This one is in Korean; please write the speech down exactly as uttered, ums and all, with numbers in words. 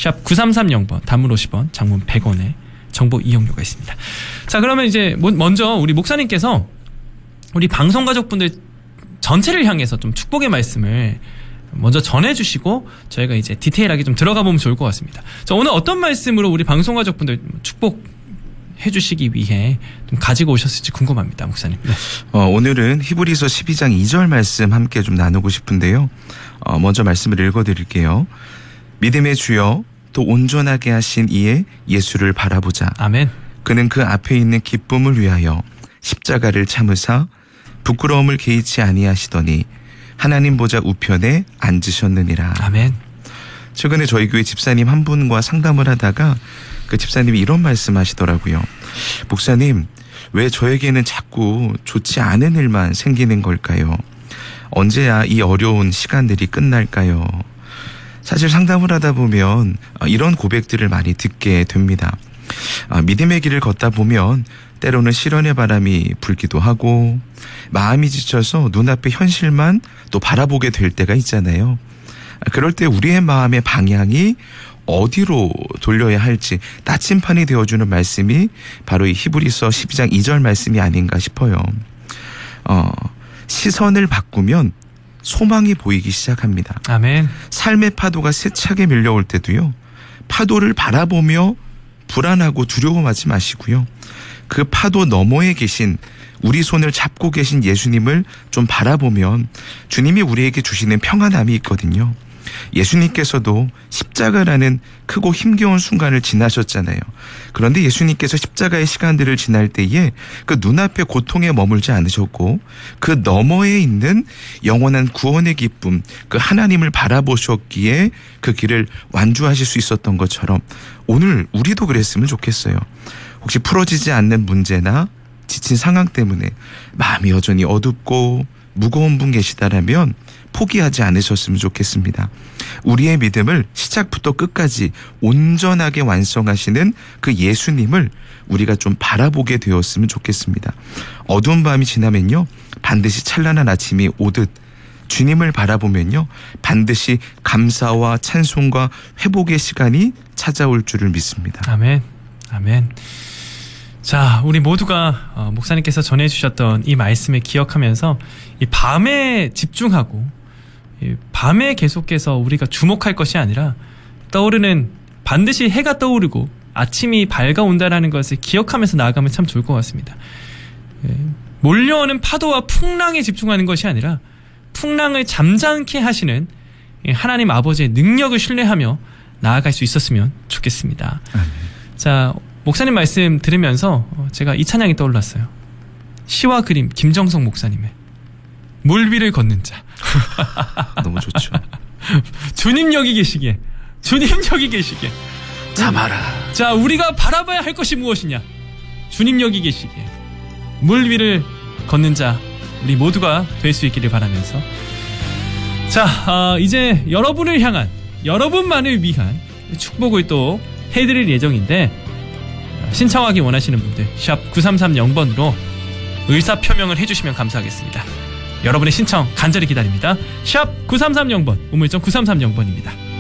샵 구삼삼공 번, 단문 오십 원, 장문 백 원에 정보 이용료가 있습니다. 자, 그러면 이제 먼저 우리 목사님께서 우리 방송 가족분들 전체를 향해서 좀 축복의 말씀을 먼저 전해주시고 저희가 이제 디테일하게 좀 들어가 보면 좋을 것 같습니다. 자, 오늘 어떤 말씀으로 우리 방송 가족분들 축복해 주시기 위해 좀 가지고 오셨을지 궁금합니다, 목사님. 네. 어, 오늘은 히브리서 십이 장 이 절 말씀 함께 좀 나누고 싶은데요. 어, 먼저 말씀을 읽어드릴게요. 믿음의 주여 또 온전하게 하신 이의 예수를 바라보자. 아멘. 그는 그 앞에 있는 기쁨을 위하여 십자가를 참으사 부끄러움을 개의치 아니하시더니 하나님 보좌 우편에 앉으셨느니라. 아멘. 최근에 저희 교회 집사님 한 분과 상담을 하다가 그 집사님이 이런 말씀하시더라고요. 목사님, 왜 저에게는 자꾸 좋지 않은 일만 생기는 걸까요? 언제야 이 어려운 시간들이 끝날까요? 사실 상담을 하다 보면 이런 고백들을 많이 듣게 됩니다. 믿음의 길을 걷다 보면 때로는 시련의 바람이 불기도 하고 마음이 지쳐서 눈앞의 현실만 또 바라보게 될 때가 있잖아요. 그럴 때 우리의 마음의 방향이 어디로 돌려야 할지 나침판이 되어주는 말씀이 바로 이 히브리서 십이 장 이 절 말씀이 아닌가 싶어요. 어, 시선을 바꾸면 소망이 보이기 시작합니다. 아멘. 삶의 파도가 세차게 밀려올 때도요, 파도를 바라보며 불안하고 두려워하지 마시고요, 그 파도 너머에 계신 우리 손을 잡고 계신 예수님을 좀 바라보면 주님이 우리에게 주시는 평안함이 있거든요. 예수님께서도 십자가라는 크고 힘겨운 순간을 지나셨잖아요. 그런데 예수님께서 십자가의 시간들을 지날 때에 그 눈앞의 고통에 머물지 않으셨고 그 너머에 있는 영원한 구원의 기쁨, 그 하나님을 바라보셨기에 그 길을 완주하실 수 있었던 것처럼 오늘 우리도 그랬으면 좋겠어요. 혹시 풀어지지 않는 문제나 지친 상황 때문에 마음이 여전히 어둡고 무거운 분 계시다라면 포기하지 않으셨으면 좋겠습니다. 우리의 믿음을 시작부터 끝까지 온전하게 완성하시는 그 예수님을 우리가 좀 바라보게 되었으면 좋겠습니다. 어두운 밤이 지나면요, 반드시 찬란한 아침이 오듯 주님을 바라보면요, 반드시 감사와 찬송과 회복의 시간이 찾아올 줄을 믿습니다. 아멘. 아멘. 자, 우리 모두가 어, 목사님께서 전해주셨던 이 말씀을 기억하면서 이 밤에 집중하고 이 밤에 계속해서 우리가 주목할 것이 아니라 떠오르는 반드시 해가 떠오르고 아침이 밝아온다는 것을 기억하면서 나아가면 참 좋을 것 같습니다. 예, 몰려오는 파도와 풍랑에 집중하는 것이 아니라 풍랑을 잠잠케 하시는 하나님 아버지의 능력을 신뢰하며 나아갈 수 있었으면 좋겠습니다. 음. 자, 목사님 말씀 들으면서 제가 이 찬양이 떠올랐어요. 시와 그림 김정석 목사님의 물 위를 걷는 자. 너무 좋죠. 주님 여기 계시기에, 주님 여기 계시기에 잡아라. 자, 우리가 바라봐야 할 것이 무엇이냐? 주님 여기 계시기에 물 위를 걷는 자 우리 모두가 될 수 있기를 바라면서, 자, 어, 이제 여러분을 향한, 여러분만을 위한 축복을 또 해드릴 예정인데, 신청하기 원하시는 분들 샵 구삼삼공 번으로 의사표명을 해주시면 감사하겠습니다. 여러분의 신청 간절히 기다립니다. 샵 구삼삼공 번, 우물정 구삼삼공 번입니다.